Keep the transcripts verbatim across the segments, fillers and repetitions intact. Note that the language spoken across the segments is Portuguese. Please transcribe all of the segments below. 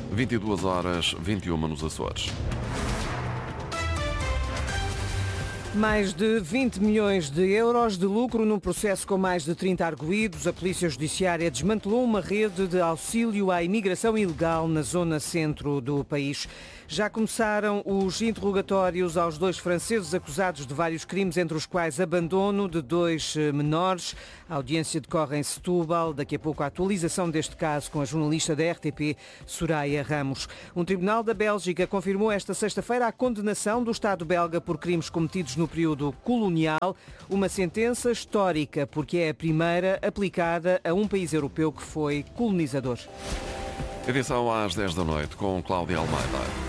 vinte e duas horas, vinte e uma nos Açores. Mais de vinte milhões de euros de lucro num processo com mais de trinta arguídos. A Polícia Judiciária desmantelou uma rede de auxílio à imigração ilegal na zona centro do país. Já começaram os interrogatórios aos dois franceses acusados de vários crimes, entre os quais abandono de dois menores. A audiência decorre em Setúbal. Daqui a pouco a atualização deste caso com a jornalista da R T P, Soraya Ramos. Um tribunal da Bélgica confirmou esta sexta-feira a condenação do Estado belga por crimes cometidos no período colonial, uma sentença histórica porque é a primeira aplicada a um país europeu que foi colonizador. Edição às dez da noite com Cláudia Almeida.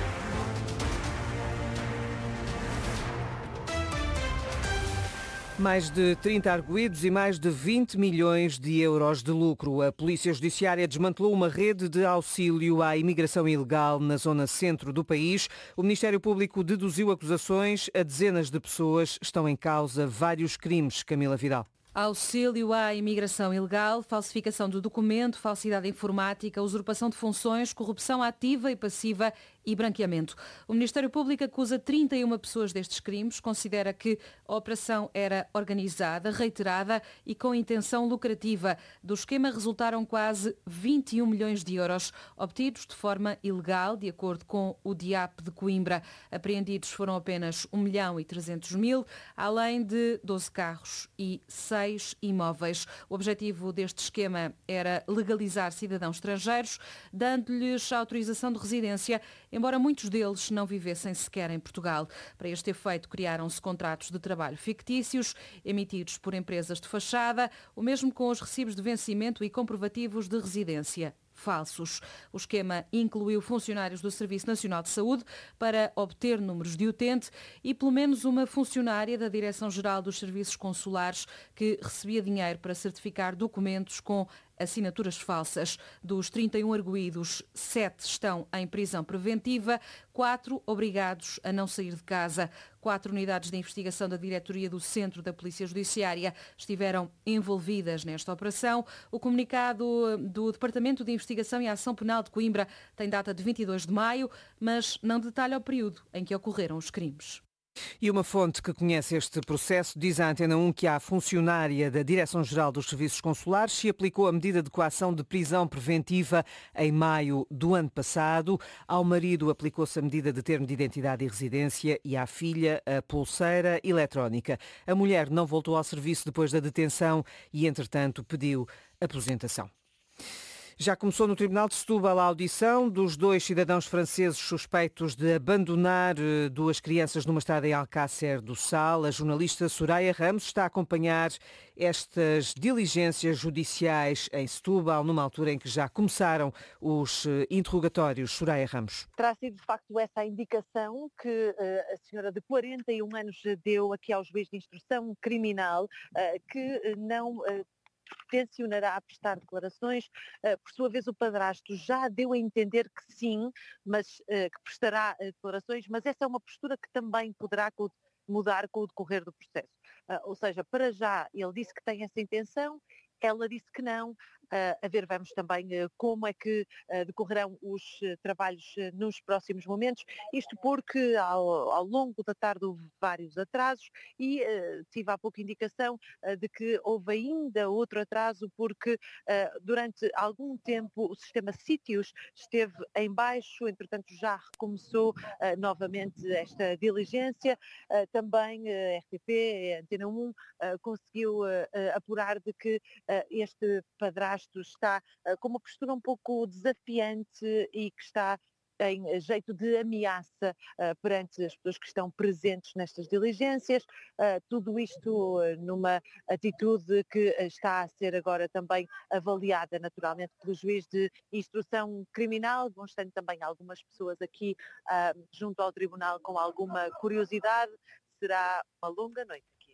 Mais de trinta arguídos e mais de vinte milhões de euros de lucro. A Polícia Judiciária desmantelou uma rede de auxílio à imigração ilegal na zona centro do país. O Ministério Público deduziu acusações a dezenas de pessoas. Estão em causa vários crimes. Camila Vidal. Auxílio à imigração ilegal, falsificação do documento, falsidade informática, usurpação de funções, corrupção ativa e passiva e branqueamento. O Ministério Público acusa trinta e uma pessoas destes crimes, considera que a operação era organizada, reiterada e com intenção lucrativa. Do esquema resultaram quase vinte e um milhões de euros, obtidos de forma ilegal, de acordo com o D I A P de Coimbra. Apreendidos foram apenas um milhão e trezentos mil, além de doze carros e seis imóveis. O objetivo deste esquema era legalizar cidadãos estrangeiros, dando-lhes autorização de residência, embora muitos deles não vivessem sequer em Portugal. Para este efeito, criaram-se contratos de trabalho fictícios, emitidos por empresas de fachada, o mesmo com os recibos de vencimento e comprovativos de residência falsos. O esquema incluiu funcionários do Serviço Nacional de Saúde para obter números de utente e pelo menos uma funcionária da Direção-Geral dos Serviços Consulares que recebia dinheiro para certificar documentos com assinaturas falsas. Dos trinta e um arguídos, sete estão em prisão preventiva, quatro obrigados a não sair de casa. Quatro unidades de investigação da Diretoria do Centro da Polícia Judiciária estiveram envolvidas nesta operação. O comunicado do Departamento de Investigação e Ação Penal de Coimbra tem data de vinte e dois de maio, mas não detalha o período em que ocorreram os crimes. E uma fonte que conhece este processo diz à Antena um que a funcionária da Direção-Geral dos Serviços Consulares se aplicou a medida de coação de prisão preventiva em maio do ano passado. Ao marido aplicou-se a medida de termo de identidade e residência e à filha a pulseira eletrónica. A mulher não voltou ao serviço depois da detenção e, entretanto, pediu aposentação. Já começou no Tribunal de Setúbal a audição dos dois cidadãos franceses suspeitos de abandonar duas crianças numa estrada em Alcácer do Sal. A jornalista Soraya Ramos está a acompanhar estas diligências judiciais em Setúbal, numa altura em que já começaram os interrogatórios. Soraya Ramos. Terá sido, de facto, essa a indicação que uh, a senhora de quarenta e um anos deu aqui ao juiz de instrução criminal, uh, que não... Uh, tencionará a prestar declarações. Uh, por sua vez, o padrasto já deu a entender que sim, mas uh, que prestará uh, declarações, mas essa é uma postura que também poderá mudar com o decorrer do processo. Uh, ou seja, para já ele disse que tem essa intenção, ela disse que não. Uh, a ver, vamos também uh, como é que uh, decorrerão os uh, trabalhos uh, nos próximos momentos. Isto porque ao, ao longo da tarde houve vários atrasos e uh, tive há pouco indicação uh, de que houve ainda outro atraso porque uh, durante algum tempo o sistema Sítios esteve em baixo, entretanto já recomeçou uh, novamente esta diligência. Uh, também a uh, R T P, a Antena um, uh, conseguiu uh, uh, apurar de que uh, este padrasto está uh, com uma postura um pouco desafiante e que está em jeito de ameaça uh, perante as pessoas que estão presentes nestas diligências. Uh, tudo isto uh, numa atitude que está a ser agora também avaliada naturalmente pelo juiz de instrução criminal. Vão estando também algumas pessoas aqui uh, junto ao tribunal com alguma curiosidade. Será uma longa noite aqui em Setúbal.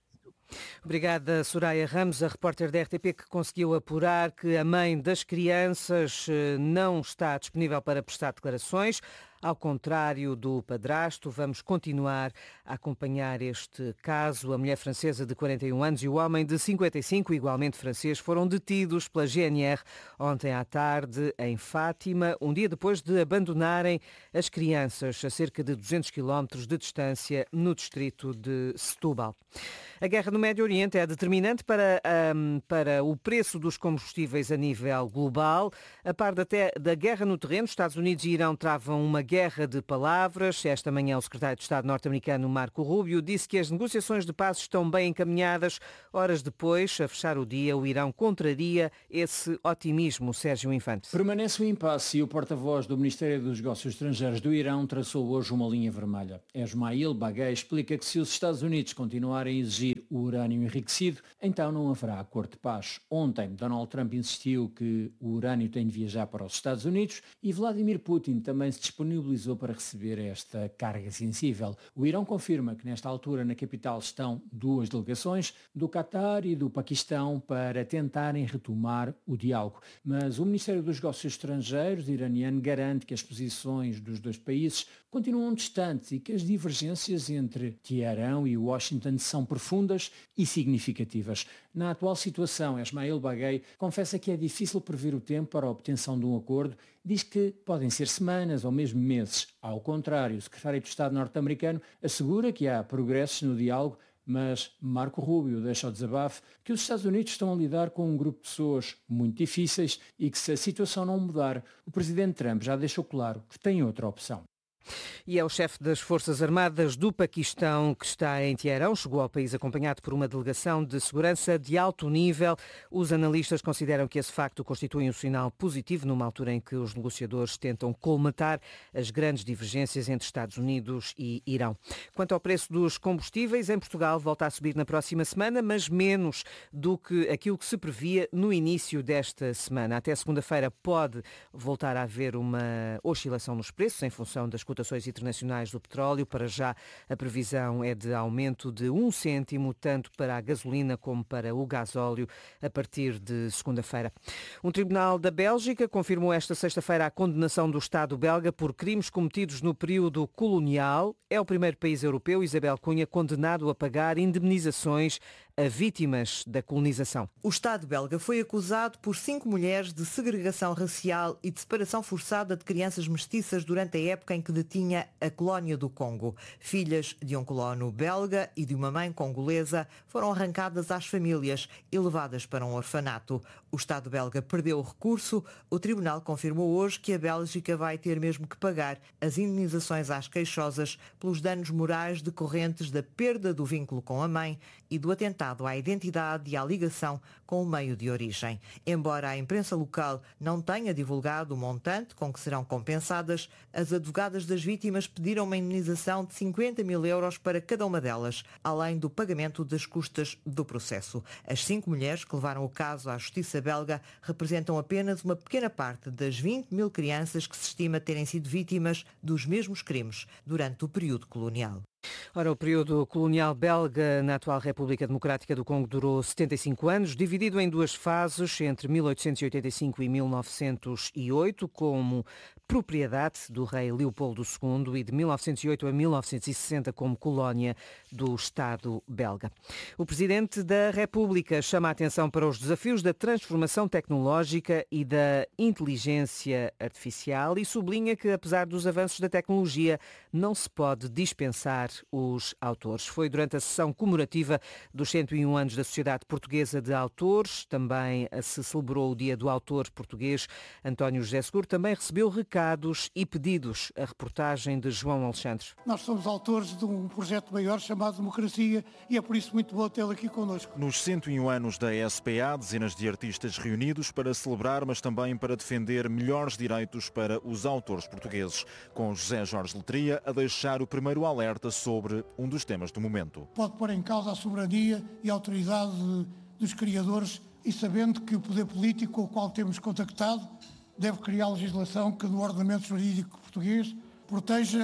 Obrigada, Soraya Ramos, a repórter da R T P, que conseguiu apurar que a mãe das crianças não está disponível para prestar declarações. Ao contrário do padrasto, vamos continuar a acompanhar este caso. A mulher francesa de quarenta e um anos e o homem de cinquenta e cinco, igualmente francês, foram detidos pela G N R ontem à tarde em Fátima, um dia depois de abandonarem as crianças a cerca de duzentos quilómetros de distância no distrito de Setúbal. A guerra no Médio Oriente é determinante para, um, para o preço dos combustíveis a nível global. A par da, te- da guerra no terreno, Estados Unidos e Irão travam uma guerra de palavras. Esta manhã o secretário de Estado norte-americano Marco Rubio disse que as negociações de paz estão bem encaminhadas. Horas depois, a fechar o dia, o Irão contraria esse otimismo. Sérgio Infante. Permanece o impasse e o porta-voz do Ministério dos Negócios Estrangeiros do Irão traçou hoje uma linha vermelha. Esmail Baghei explica que se os Estados Unidos continuarem a exigir o urânio enriquecido, então não haverá acordo de paz. Ontem, Donald Trump insistiu que o urânio tem de viajar para os Estados Unidos e Vladimir Putin também se disponibilizou para receber esta carga sensível. O Irão confirma que nesta altura na capital estão duas delegações, do Qatar e do Paquistão, para tentarem retomar o diálogo. Mas o Ministério dos Negócios Estrangeiros iraniano garante que as posições dos dois países continuam distantes e que as divergências entre Teherão e Washington são profundas e significativas. Na atual situação, Esmail Baghei confessa que é difícil prever o tempo para a obtenção de um acordo. Diz que podem ser semanas ou mesmo meses. Ao contrário, o secretário de Estado norte-americano assegura que há progressos no diálogo, mas Marco Rubio deixa ao desabafo que os Estados Unidos estão a lidar com um grupo de pessoas muito difíceis e que, se a situação não mudar, o presidente Trump já deixou claro que tem outra opção. E é o chefe das Forças Armadas do Paquistão que está em Teherão. Chegou ao país acompanhado por uma delegação de segurança de alto nível. Os analistas consideram que esse facto constitui um sinal positivo numa altura em que os negociadores tentam colmatar as grandes divergências entre Estados Unidos e Irão. Quanto ao preço dos combustíveis, em Portugal volta a subir na próxima semana, mas menos do que aquilo que se previa no início desta semana. Até segunda-feira pode voltar a haver uma oscilação nos preços em função das cotações internacionais do petróleo. Para já, a previsão é de aumento de um cêntimo, tanto para a gasolina como para o gasóleo, a partir de segunda-feira. Um tribunal da Bélgica confirmou esta sexta-feira a condenação do Estado belga por crimes cometidos no período colonial. É o primeiro país europeu, Isabel Cunha, condenado a pagar indemnizações a vítimas da colonização. O Estado belga foi acusado por cinco mulheres de segregação racial e de separação forçada de crianças mestiças durante a época em que detinha a colónia do Congo. Filhas de um colono belga e de uma mãe congolesa foram arrancadas às famílias e levadas para um orfanato. O Estado belga perdeu o recurso. O tribunal confirmou hoje que a Bélgica vai ter mesmo que pagar as indemnizações às queixosas pelos danos morais decorrentes da perda do vínculo com a mãe e do atentado à identidade e à ligação com o meio de origem. Embora a imprensa local não tenha divulgado o montante com que serão compensadas, as advogadas das vítimas pediram uma indemnização de cinquenta mil euros para cada uma delas, além do pagamento das custas do processo. As cinco mulheres que levaram o caso à justiça belga representam apenas uma pequena parte das vinte mil crianças que se estima terem sido vítimas dos mesmos crimes durante o período colonial. Ora, o período colonial belga na atual República Democrática do Congo durou setenta e cinco anos, dividido em duas fases, entre mil oitocentos e oitenta e cinco e mil novecentos e oito, como propriedade do rei Leopoldo segundo, e de mil novecentos e oito a mil novecentos e sessenta como colónia do Estado belga. O Presidente da República chama a atenção para os desafios da transformação tecnológica e da inteligência artificial e sublinha que, apesar dos avanços da tecnologia, não se pode dispensar os autores. Foi durante a sessão comemorativa dos cento e um anos da Sociedade Portuguesa de Autores. Também se celebrou o Dia do Autor Português. António José Seguro também recebeu recados e pedidos. A reportagem de João Alexandre. Nós somos autores de um projeto maior chamado Democracia e é por isso muito bom tê-lo aqui connosco. Nos cento e um anos da S P A, dezenas de artistas reunidos para celebrar, mas também para defender melhores direitos para os autores portugueses. Com José Jorge Letria a deixar o primeiro alerta sobre um dos temas do momento. Pode pôr em causa a soberania e a autoridade dos criadores e sabendo que o poder político com o qual temos contactado deve criar legislação que no ordenamento jurídico português proteja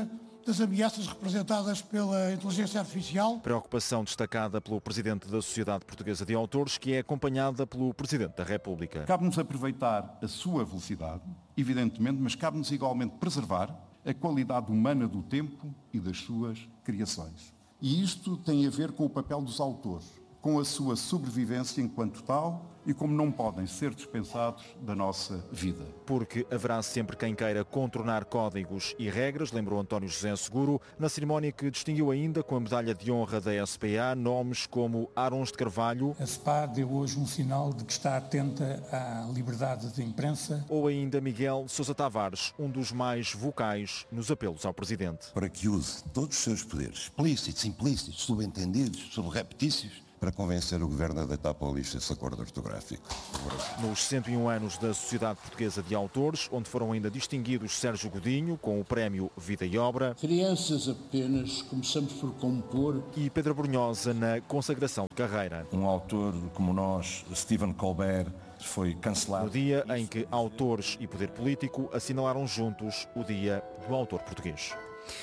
das ameaças representadas pela inteligência artificial. Preocupação destacada pelo Presidente da Sociedade Portuguesa de Autores, que é acompanhada pelo Presidente da República. Cabe-nos aproveitar a sua velocidade, evidentemente, mas cabe-nos igualmente preservar a qualidade humana do tempo e das suas criações. E isto tem a ver com o papel dos autores, com a sua sobrevivência enquanto tal e como não podem ser dispensados da nossa vida. Porque haverá sempre quem queira contornar códigos e regras, lembrou António José Seguro, na cerimónia que distinguiu ainda com a medalha de honra da S P A nomes como Arons de Carvalho. A S P A deu hoje um sinal de que está atenta à liberdade de imprensa. Ou ainda Miguel Sousa Tavares, um dos mais vocais nos apelos ao Presidente. Para que use todos os seus poderes, explícitos, implícitos, subentendidos, subrepetícios, para convencer o Governo a deitar para o lixo esse acordo ortográfico. Nos cento e um anos da Sociedade Portuguesa de Autores, onde foram ainda distinguidos Sérgio Godinho, com o prémio Vida e Obra. Crianças apenas, começamos por compor. E Pedro Brunhosa na consagração de carreira. Um autor como nós, Stephen Colbert, foi cancelado. No dia em que autores e poder político assinalaram juntos o Dia do Autor Português.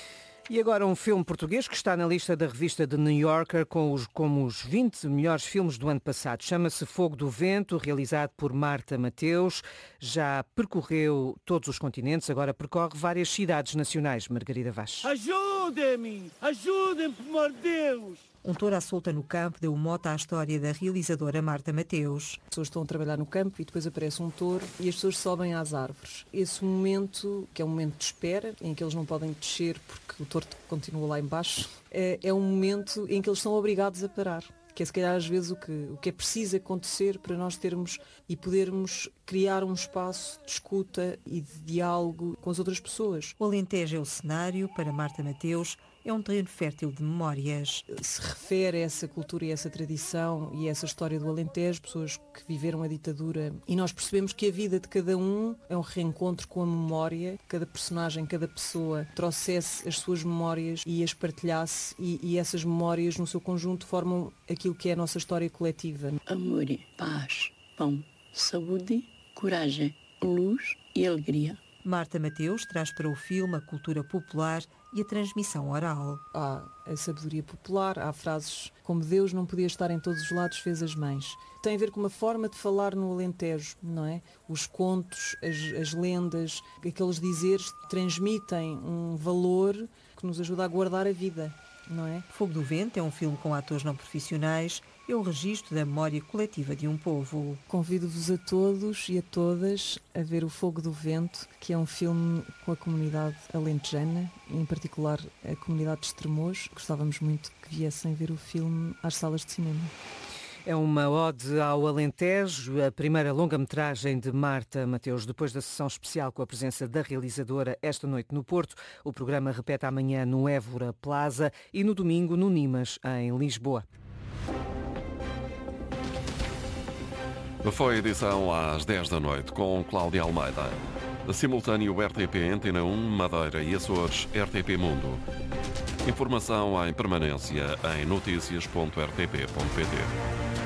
E agora um filme português que está na lista da revista The New Yorker com os, como os vinte melhores filmes do ano passado. Chama-se Fogo do Vento, realizado por Marta Mateus. Já percorreu todos os continentes, agora percorre várias cidades nacionais. Margarida Vaz. Ajudem-me! Ajudem-me, por amor de Deus! Um touro à solta no campo deu mote à história da realizadora Marta Mateus. As pessoas estão a trabalhar no campo e depois aparece um touro e as pessoas sobem às árvores. Esse momento, que é um momento de espera, em que eles não podem descer porque o touro continua lá embaixo, é, é um momento em que eles são obrigados a parar. Que é se calhar às vezes o que, o que é preciso acontecer para nós termos e podermos criar um espaço de escuta e de diálogo com as outras pessoas. O Alentejo é o cenário, para Marta Mateus, é um terreno fértil de memórias. Se refere a essa cultura e essa tradição e essa história do Alentejo, pessoas que viveram a ditadura, e nós percebemos que a vida de cada um é um reencontro com a memória, cada personagem, cada pessoa trouxesse as suas memórias e as partilhasse e, e essas memórias no seu conjunto formam aquilo que é a nossa história coletiva. Amor, paz, pão, saúde, coragem, luz e alegria. Marta Mateus traz para o filme a cultura popular e a transmissão oral. Há a sabedoria popular, há frases como Deus não podia estar em todos os lados, fez as mães. Tem a ver com uma forma de falar no Alentejo, não é? Os contos, as, as lendas, aqueles dizeres transmitem um valor que nos ajuda a guardar a vida, não é? Fogo do Vento é um filme com atores não profissionais, é um registro da memória coletiva de um povo. Convido-vos a todos e a todas a ver o Fogo do Vento, que é um filme com a comunidade alentejana, em particular a comunidade de Estremoz. Gostávamos muito que viessem ver o filme às salas de cinema. É uma ode ao Alentejo, a primeira longa-metragem de Marta Mateus. Depois da sessão especial com a presença da realizadora esta noite no Porto, o programa repete amanhã no Évora Plaza e no domingo no Nimas, em Lisboa. Foi a edição às dez da noite com Cláudia Almeida. Simultâneo R T P Antena um, Madeira e Açores, R T P Mundo. Informação em permanência em noticias ponto r t p ponto p t.